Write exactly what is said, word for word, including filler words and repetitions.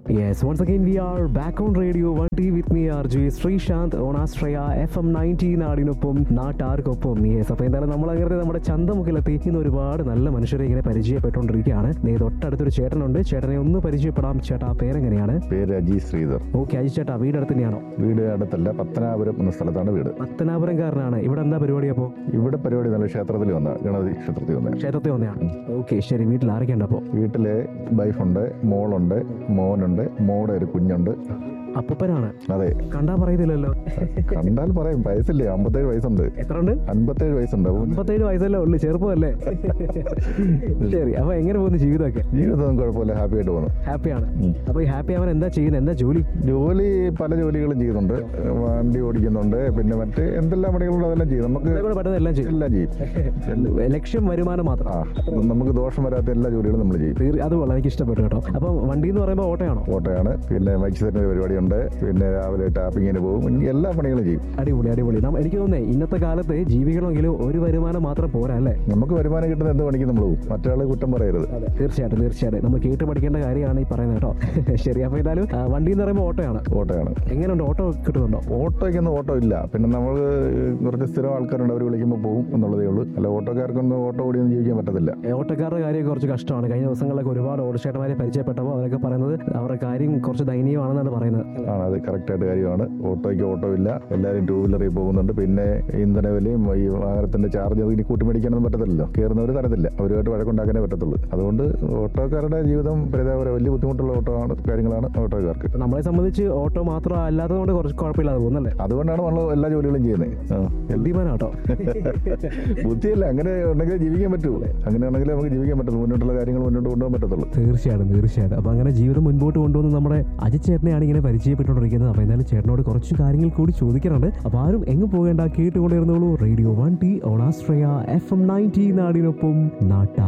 Yes, once again we are back on Radio one T with me R J Sreesanth on Astraya F M ninety നാടിനൊപ്പം നാട്ടാർക്കൊപ്പം. Yes, അപ്പോൾ എന്തായാലും നമ്മൾ അങ്ങനെ നമ്മുടെ ചന്തമുക്കിലെത്തി ഇന്ന് ഒരുപാട് നല്ല മനുഷ്യരെ ഇങ്ങനെ പരിചയപ്പെട്ടുകൊണ്ടിരിക്കുകയാണ്. നീ തൊട്ടടുത്തൊരു ചേട്ടനുണ്ട്, ചേട്ടനെ ഒന്ന് പരിചയപ്പെടാം. ചേട്ടാ പേരെങ്ങനെയാണ്? പേര് അജി ശ്രീധർ. ഓക്കെ, അജി ചേട്ടാ വീട് അടുത്ത് തന്നെയാണോ? വീട് അടുത്തല്ല, പത്തനാപുരം എന്ന സ്ഥലത്താണ് വീട്. പത്തനാപുരംകാരനാണ്. ഇവിടെ എന്താ പരിപാടി? അപ്പോൾ ഇവിടെ പരിപാടി നല്ല ക്ഷേത്രത്തിൽ വന്ന ഗണപതി ക്ഷേത്രത്തിൽ വന്ന ക്ഷേത്രത്തിൽ വന്നതാണ്. ഓക്കെ, ശരി. വീട്ടിൽ ആരൊക്കെയുണ്ട്? അപ്പോൾ വീട്ടിലെ വൈഫുണ്ട്, മോളുണ്ട്, മോനുണ്ട്, മോടെ ഒരു കുഞ്ഞുണ്ട്. അപ്പൂപ്പനാണ്? അതെ. കണ്ടാ പറയുന്നില്ലല്ലോ. കണ്ടാൽ പറയും. വയസ്സില്ലേ? അമ്പത്തേഴ് വയസ്സുണ്ട്. എത്ര ഉണ്ട്? അൻപത്തേഴ് വയസ്സുണ്ട്. അമ്പത്തേഴ് വയസ്സല്ലേ ഉള്ളു, ചെറുപ്പമല്ലേ? ശരി. അപ്പൊ എങ്ങനെ പോകുന്നു ജീവിതമൊക്കെ? ജീവിതം കുഴപ്പമില്ല, ഹാപ്പി ആയിട്ട് പോകുന്നു. ഹാപ്പിയാണ്. അപ്പൊ ഈ ഹാപ്പി ആവാൻ എന്താ ചെയ്യുന്നത്? എന്താ ജോലി? ജോലി പല ജോലികളും ചെയ്യുന്നുണ്ട്. വണ്ടി ഓടിക്കുന്നുണ്ട്, പിന്നെ മറ്റ് എന്തെല്ലാം പണികളുണ്ടോ അതെല്ലാം ചെയ്യും. നമുക്ക് പറ്റുന്ന എല്ലാം ചെയ്യും. എല്ലാം ചെയ്യും. ലക്ഷ്യം വരുമാനം മാത്രം. ആ, നമുക്ക് ദോഷം വരാത്ത എല്ലാ ജോലികളും നമ്മൾ ചെയ്യും. അത് വളരെ എനിക്ക് ഇഷ്ടപ്പെട്ടു കേട്ടോ. അപ്പൊ വണ്ടി എന്ന് പറയുമ്പോൾ ഓട്ടോയാണോ? ഓട്ടോയാണ്. പിന്നെ മൈക്ക് സെറ്റിന്റെ പരിപാടിയുണ്ട്, പിന്നെ രാവിലെ ടാപ്പിങ്ങിന് പോകും, എല്ലാ പണികളും ചെയ്യും. അടിപൊളി അടിപൊളി. എനിക്ക് തോന്നുന്നേ ഇന്നത്തെ കാലത്ത് ജീവിക്കണമെങ്കിലും ഒരു വരുമാനം മാത്രം പോരാ അല്ലേ? നമുക്ക് വരുമാനം കിട്ടുന്ന എന്ത് പണിക്ക് നമ്മൾ പോകും, മറ്റൊരാളെ കുറ്റം പറയരുത്. തീർച്ചയായിട്ടും തീർച്ചയായിട്ടും നമ്മൾ കേട്ട് പഠിക്കേണ്ട കാര്യമാണ് ഈ പറയുന്നത് കേട്ടോ. ശരി. അപ്പൊ എന്തായാലും വണ്ടി എന്ന് പറയുമ്പോൾ ഓട്ടോയാണ്. ഓട്ടോയാണ്. എങ്ങനെയുണ്ട്? ഓട്ടോ കിട്ടുന്നുണ്ടോ? ഓട്ടോയ്ക്കൊന്നും ഓട്ടോ ഇല്ല. പിന്നെ നമ്മൾ കുറച്ച് സ്ഥിരം ആൾക്കാരുണ്ട്, അവർ വിളിക്കുമ്പോൾ പോകും എന്നുള്ളതേ ഉള്ളൂ. അല്ല, ഓട്ടോക്കാർക്കൊന്നും ഓട്ടോ ഓടിയൊന്നും ജീവിക്കാൻ പറ്റത്തില്ല. ഓട്ടോക്കാരുടെ കാര്യം കുറച്ച് കഷ്ടമാണ്. കഴിഞ്ഞ ദിവസങ്ങളിലൊക്കെ ഒരുപാട് ഓട്ടോച്ചേട്ടന്മാരെ പരിചയപ്പെട്ടപ്പോൾ അവരൊക്കെ പറയുന്നത് അവരുടെ കാര്യം കുറച്ച് ദയനീയമാണെന്നാണ് പറയുന്നത്. ആണ്, അത് കറക്റ്റായിട്ട് കാര്യമാണ്. ഓട്ടോയ്ക്ക് ഓട്ടോ ഇല്ല, എല്ലാവരും ടൂ വീലറിൽ പോകുന്നുണ്ട്. പിന്നെ ഇന്ധന വിലയും ഈ വാഹനത്തിന്റെ ചാർജ് ഇനി കൂട്ടിമേടിക്കാനൊന്നും പറ്റത്തില്ലല്ലോ. കയറുന്നവർ തരത്തില്ല, അവരുമായിട്ട് വഴക്കുണ്ടാക്കാനേ പറ്റത്തുള്ളൂ. അതുകൊണ്ട് ഓട്ടോക്കാരുടെ ജീവിതം പരിതാപകരം, വലിയ ബുദ്ധിമുട്ടുള്ള ഓട്ടോ ആണ് കാര്യങ്ങളാണ് ഓട്ടോക്കാർക്ക്. നമ്മളെ സംബന്ധിച്ച് ഓട്ടോ മാത്രം അല്ലാത്തത് കൊണ്ട് കുറച്ച് കുഴപ്പമില്ലാതെ പോകുന്നല്ലേ? അതുകൊണ്ടാണ് നമ്മൾ എല്ലാ ജോലികളും ചെയ്യുന്നത്. ബുദ്ധിമാനാട്ടോ. ബുദ്ധിയല്ല, അങ്ങനെ ഉണ്ടെങ്കിൽ ജീവിക്കാൻ പറ്റൂ. അങ്ങനെയാണെങ്കിൽ നമുക്ക് ജീവിക്കാൻ പറ്റുള്ളൂ, മുന്നോട്ടുള്ള കാര്യങ്ങൾ മുന്നോട്ട് കൊണ്ടുപോകാൻ പറ്റത്തുള്ളൂ. തീർച്ചയായിട്ടും തീർച്ചയായിട്ടും. അപ്പൊ അങ്ങനെ ജീവിതം മുൻപോട്ട് കൊണ്ടുവന്ന് നമ്മുടെ അജിത് ചേട്ടനെയാണ് ഇങ്ങനെ പരിചയപ്പെട്ടുകൊണ്ടിരിക്കുന്നത്. അപ്പൊ എന്തായാലും ചേട്ടനോട് കുറച്ച് കാര്യങ്ങൾ കൂടി ചോദിക്കാറുണ്ട്. അപ്പൊ ആരും എങ്ങും പോകേണ്ട, കേട്ടുകൊണ്ടിരുന്നോളൂ radio one T on ആസ്ട്രയ F M ninety നാടിനൊപ്പം നാട്ടാ.